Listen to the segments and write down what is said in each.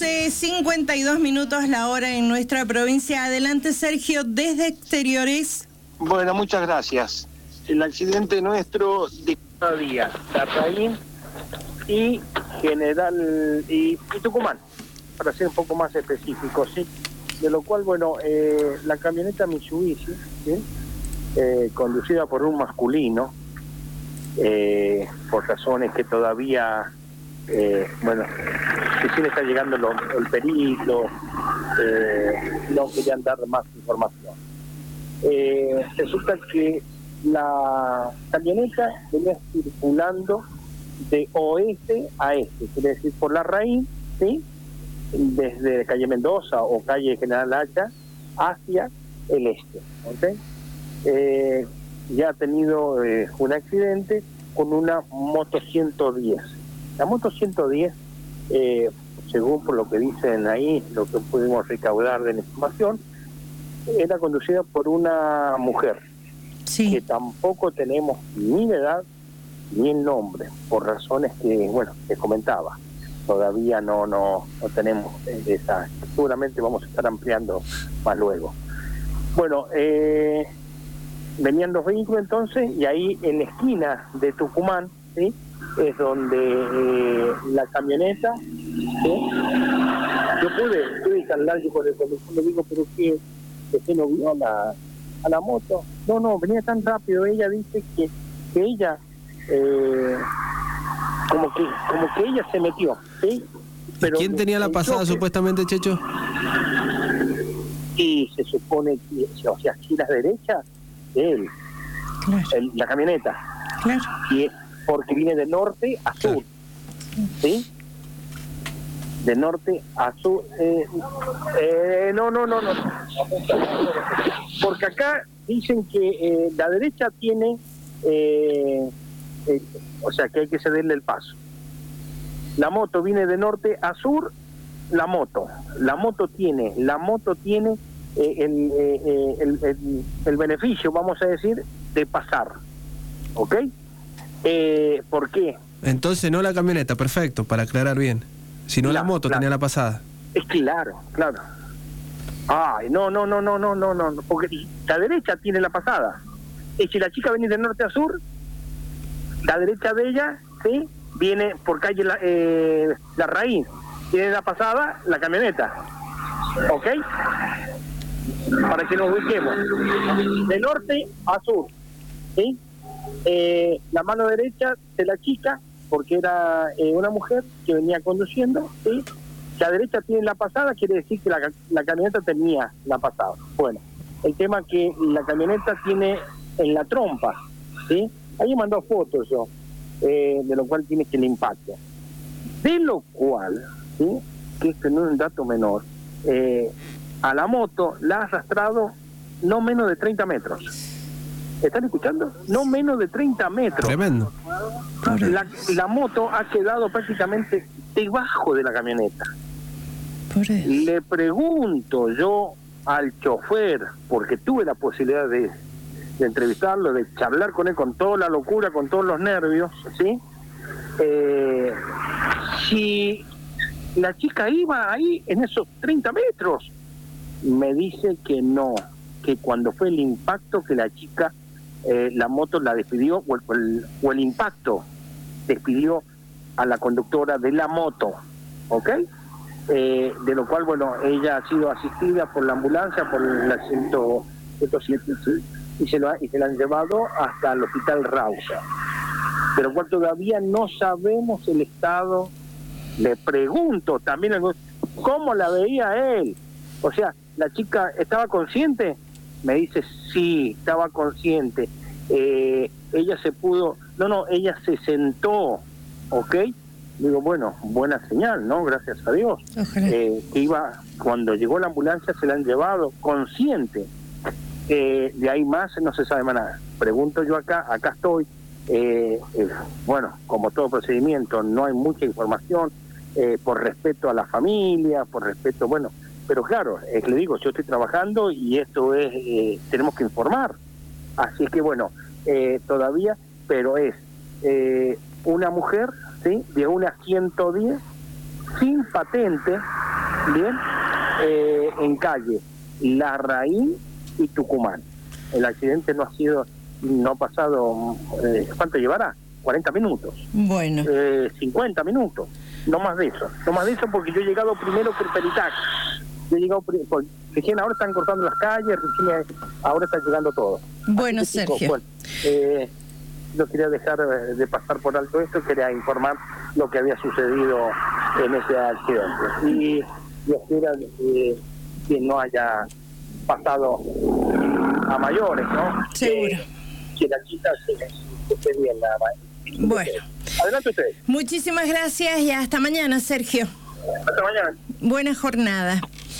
12:52 la hora en nuestra provincia. Adelante, Sergio, desde Exteriores. Bueno, muchas gracias. El accidente nuestro de cada día, Larraín y General y Tucumán, para ser un poco más específico, ¿sí? De lo cual, bueno, la camioneta Mitsubishi, ¿sí? Conducida por un masculino, por razones que todavía, bueno, recién está llegando el perito, no querían dar más información. Resulta que la camioneta venía circulando de oeste a este, quiere decir por Larraín, ¿sí? Desde calle Mendoza o calle General Hacha hacia el este, ¿okay? Ya ha tenido un accidente con una moto 110. La moto 110, según por lo que dicen ahí, lo que pudimos recaudar de la información, era conducida por una mujer, sí, que tampoco tenemos ni la edad ni el nombre, por razones que, bueno, te comentaba. Todavía no tenemos esa, seguramente vamos a estar ampliando más luego. Bueno, venían los vehículos entonces, y ahí en la esquina de Tucumán, ¿sí? Es donde la camioneta, ¿sí? Yo pude charlar yo con el conductor, le digo, pero que usted no vio a la moto. No, venía tan rápido. Ella dice que ella como que ella se metió, ¿sí? Pero ¿quién tenía la pasada supuestamente, Checho? Y se supone que, o sea, si la derecha, él, claro, la camioneta, claro, y es porque viene de norte a sur, ¿sí? De norte a sur, no, porque acá dicen que la derecha tiene, o sea, que hay que cederle el paso. La moto viene de norte a sur, la moto tiene el beneficio, vamos a decir, de pasar, ¿ok? ¿Por qué? Entonces no la camioneta, perfecto, para aclarar bien. Si no la moto tenía la pasada. Es claro. Ay, no, porque la derecha tiene la pasada. Y si la chica viene de norte a sur, la derecha de ella, ¿sí? Viene por calle Larraín, tiene la pasada la camioneta, ¿ok? Para que nos ubiquemos. De norte a sur, ¿sí? La mano derecha de la chica, porque era una mujer que venía conduciendo, ¿sí? La derecha tiene la pasada, quiere decir que la camioneta tenía la pasada. Bueno, el tema que la camioneta tiene en la trompa, ¿sí? Ahí mandó fotos yo, de lo cual tiene que el impacto. De lo cual, ¿sí? Que este no es un dato menor, a la moto la ha arrastrado no menos de 30 metros. ¿Están escuchando? No menos de 30 metros. Tremendo. La moto ha quedado prácticamente debajo de la camioneta. Le pregunto yo al chofer, porque tuve la posibilidad de entrevistarlo, de charlar con él con toda la locura, con todos los nervios, ¿sí? Si la chica iba ahí en esos 30 metros. Me dice que no, que cuando fue el impacto, que la chica, la moto la despidió, o el impacto despidió a la conductora de la moto, ¿ok? De lo cual, bueno, ella ha sido asistida por la ambulancia, por la 107, ¿sí? y se la han llevado hasta el hospital Rausa. De lo cual todavía no sabemos el estado. Le pregunto también cómo la veía él. O sea, ¿la chica estaba consciente? Me dice, sí, estaba consciente. Ella se pudo... No, ella se sentó, ¿ok? Digo, bueno, buena señal, ¿no? Gracias a Dios. Que iba, cuando llegó la ambulancia se la han llevado consciente. De ahí más no se sabe más nada. Pregunto yo acá estoy. Bueno, como todo procedimiento, no hay mucha información, por respeto a la familia, por respeto, bueno, pero claro, le digo, yo estoy trabajando y esto es, tenemos que informar. Así que bueno, todavía, pero es una mujer, ¿sí? De una 110, sin patente, Bien, en calle Larraín y Tucumán. El accidente no ha pasado, ¿cuánto llevará? 40 minutos. Bueno. 50 minutos, no más de eso porque yo he llegado primero por peritaje. Recién ahora están cortando las calles, ahora está llegando todo. Bueno, Sergio. No quería dejar de pasar por alto esto, quería informar lo que había sucedido en ese accidente. Y espero que no haya pasado a mayores, ¿no? Seguro. Que la chica se esté bien, nada más. Bueno. Adelante ustedes. Muchísimas gracias y hasta mañana, Sergio. Hasta mañana. Buena jornada.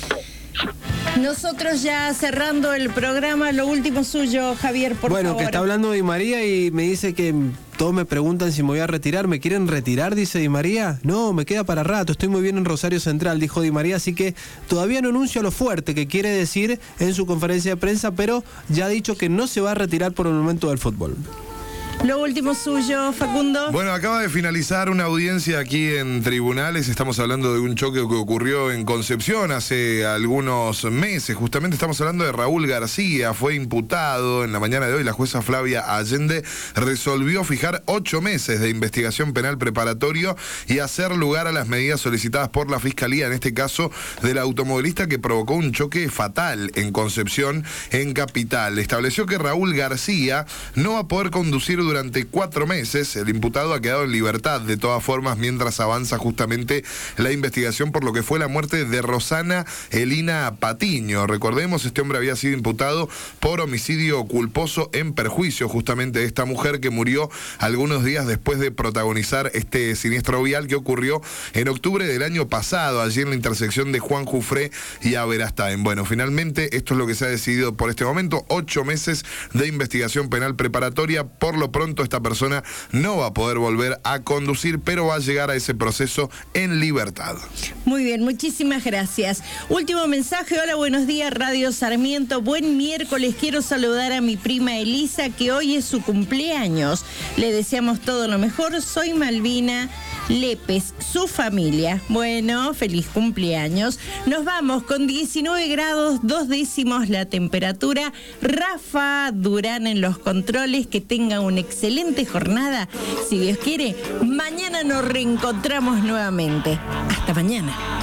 Nosotros ya cerrando el programa, lo último suyo, Javier, por favor. Bueno, que está hablando Di María y me dice que todos me preguntan si me voy a retirar. ¿Me quieren retirar? Dice Di María. No, me queda para rato, estoy muy bien en Rosario Central, dijo Di María, así que todavía no anuncio lo fuerte que quiere decir en su conferencia de prensa, pero ya ha dicho que no se va a retirar por el momento del fútbol. Lo último suyo, Facundo. Bueno, acaba de finalizar una audiencia aquí en tribunales. Estamos hablando de un choque que ocurrió en Concepción hace algunos meses. Justamente estamos hablando de Raúl García. Fue imputado en la mañana de hoy. La jueza Flavia Allende resolvió fijar 8 meses de investigación penal preparatorio y hacer lugar a las medidas solicitadas por la Fiscalía, en este caso del automovilista que provocó un choque fatal en Concepción, en Capital. Estableció que Raúl García no va a poder conducir durante 4 meses. El imputado ha quedado en libertad de todas formas mientras avanza justamente la investigación por lo que fue la muerte de Rosana Elina Patiño. Recordemos, este hombre había sido imputado por homicidio culposo en perjuicio justamente de esta mujer que murió algunos días después de protagonizar este siniestro vial que ocurrió en octubre del año pasado, allí en la intersección de Juan Jufré y Averastain. Bueno, finalmente esto es lo que se ha decidido por este momento, 8 meses de investigación penal preparatoria. Por lo pronto esta persona no va a poder volver a conducir, pero va a llegar a ese proceso en libertad. Muy bien, muchísimas gracias. Último mensaje. Hola, buenos días, Radio Sarmiento. Buen miércoles. Quiero saludar a mi prima Elisa, que hoy es su cumpleaños. Le deseamos todo lo mejor. Soy Malvina Lépez, su familia. Bueno, feliz cumpleaños. Nos vamos con 19 grados 2 décimos la temperatura. Rafa Durán en los controles. Que tenga una excelente jornada. Si Dios quiere, mañana nos reencontramos nuevamente. Hasta mañana.